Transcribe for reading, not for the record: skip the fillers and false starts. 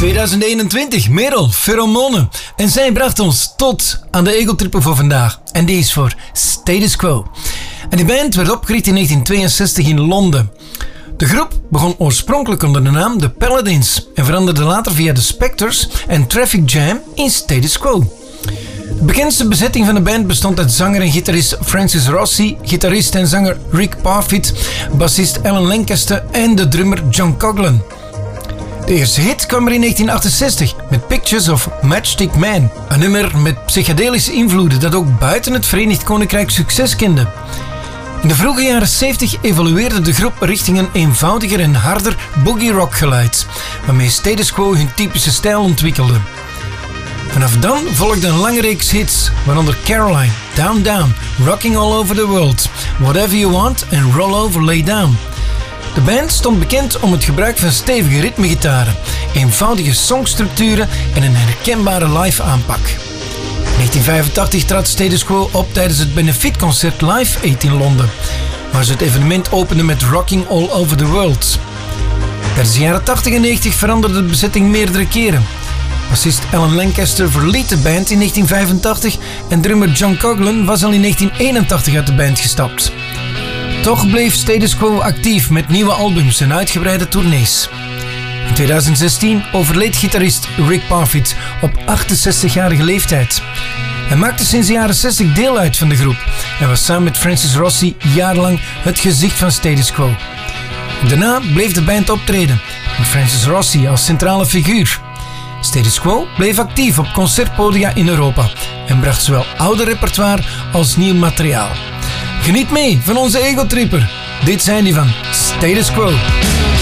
2021, Merel, Pheromonen. En zij bracht ons tot aan de Egotripper voor vandaag. En die is voor Status Quo. En die band werd opgericht in 1962 in Londen. De groep begon oorspronkelijk onder de naam The Paladins en veranderde later via The Spectres en Traffic Jam in Status Quo. De bekendste bezetting van de band bestond uit zanger en gitarist Francis Rossi, gitarist en zanger Rick Parfitt, bassist Alan Lancaster en de drummer John Coughlin. De eerste hit kwam er in 1968 met Pictures of Matchstick Man, een nummer met psychedelische invloeden dat ook buiten het Verenigd Koninkrijk succes kende. In de vroege jaren 70 evolueerde de groep richting een eenvoudiger en harder boogie-rock geluid, waarmee Status Quo hun typische stijl ontwikkelde. Vanaf dan volgde een lange reeks hits, waaronder Caroline, Down Down, Rocking All Over The World, Whatever You Want en Roll Over Lay Down. De band stond bekend om het gebruik van stevige ritmegitaren, eenvoudige songstructuren en een herkenbare live aanpak. In 1985 trad Status Quo op tijdens het benefietconcert Live Aid in Londen, waar ze het evenement openden met Rocking All Over The World. Tijdens de jaren 80 en 90 veranderde de bezetting meerdere keren. Bassist Alan Lancaster verliet de band in 1985 en drummer John Coughlin was al in 1981 uit de band gestapt. Toch bleef Status Quo actief met nieuwe albums en uitgebreide tournees. In 2016 overleed gitarist Rick Parfitt op 68-jarige leeftijd. Hij maakte sinds de jaren 60 deel uit van de groep en was samen met Francis Rossi jarenlang het gezicht van Status Quo. Daarna bleef de band optreden, met Francis Rossi als centrale figuur. Status Quo bleef actief op concertpodia in Europa en bracht zowel oude repertoire als nieuw materiaal. Geniet mee van onze Egotripper. Dit zijn die van Status Quo.